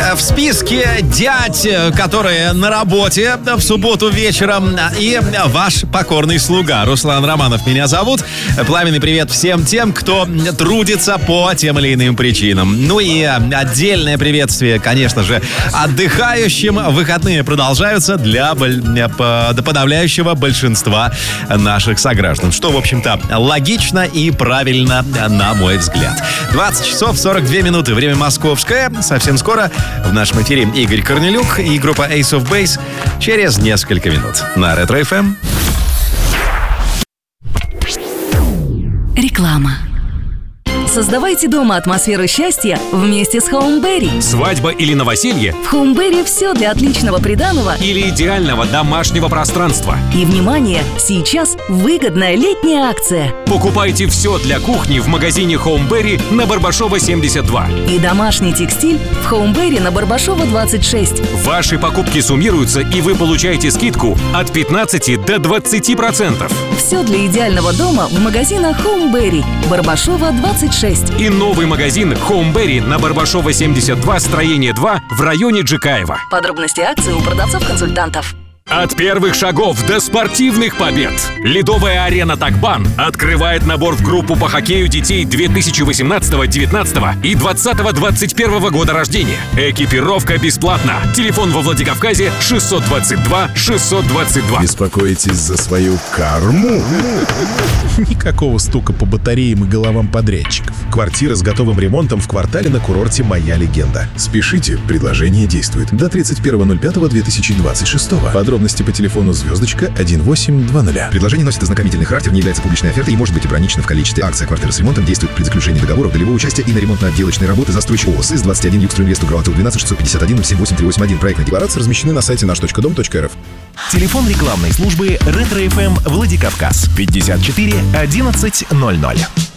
В списке дядь, которые на работе в субботу вечером, и ваш покорный слуга Руслан Романов меня зовут. Пламенный привет всем тем, кто трудится по тем или иным причинам. Ну и отдельное приветствие, конечно же, отдыхающим. Выходные продолжаются для подавляющего большинства наших сограждан. Что, в общем-то, логично и правильно, на мой взгляд. 20 часов 42 минуты. Время московское. Совсем скоро в нашем эфире Игорь Корнелюк и группа Ace of Base через несколько минут на Ретро FM. Реклама. Создавайте дома атмосферу счастья вместе с Хоумберри. Свадьба или новоселье? В Хоумберри все для отличного приданого Или идеального домашнего пространства. И, внимание, сейчас выгодная летняя акция. Покупайте все для кухни в магазине Хоумберри на Барбашова 72. И домашний текстиль в Хоумберри на Барбашова 26. Ваши покупки суммируются, и вы получаете скидку от 15 до 20%. Все для идеального дома в магазинах Хоумберри, Барбашова 26. И новый магазин Хоумберри на Барбашова 72, строение 2 в районе Джикаева. Подробности акции у продавцов-консультантов. От первых шагов до спортивных побед. Ледовая арена «Такбан» открывает набор в группу по хоккею детей 2018, 19 и 20-21 года рождения. Экипировка бесплатна. Телефон во Владикавказе 622 622. Беспокоитесь за свою карму? Никакого стука по батареям и головам подрядчиков. Квартира с готовым ремонтом в квартале на курорте «Моя легенда». Спешите, предложение действует до 31.05.2026. Подробности по телефону *1820. Предложение носит ознакомительный характер, не является публичной офертой и может быть ограничено в количестве. Акция «Квартира с ремонтом» действует при заключении договора долевого участия и на ремонтно-отделочные работы застройщик ООО СИС 21 Югстройинвест УГРОАТУ 12 651 078 Проектная декларация размещены на сайте наш.дом.рф. Телефон рекламной службы Ретро FM Владикавказ 54 11 00.